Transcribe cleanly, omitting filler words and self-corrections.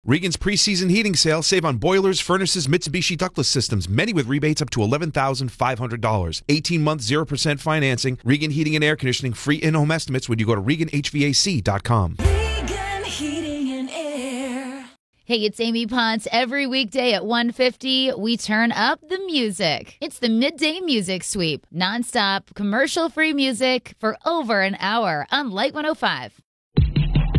Regan's preseason heating sale. Save on boilers, furnaces, Mitsubishi ductless systems, many with rebates up to $11,500. 18-month 0% financing. Regan Heating and Air Conditioning. Free in-home estimates when you go to ReganHVAC.com. Regan Heating and Air. Hey, it's Amy Ponce. Every weekday at 1:50, we turn up the music. It's the Midday Music Sweep. Nonstop, commercial-free music for over an hour on Light 105.